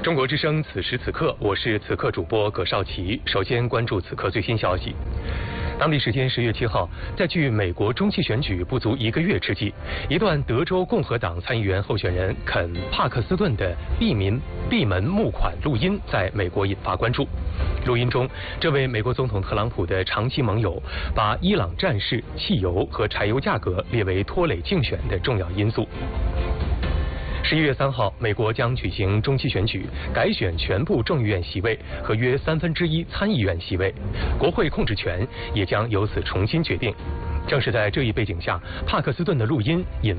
中国之声此时此刻，我是此刻主播葛少奇。首先关注此刻最新消息。当地时间10月7号，在距美国中期选举不足1个月之际，一段德州共和党参议员候选人肯·帕克斯顿的闭门募款录音在美国引发关注。录音中，这位美国总统特朗普的长期盟友把伊朗战事、汽油和柴油价格列为拖累竞选的重要因素。11月3号，美国将举行中期选举，改选全部众议院席位和约1/3参议院席位，国会控制权也将由此重新决定。正是在这一背景下，帕克斯顿的录音引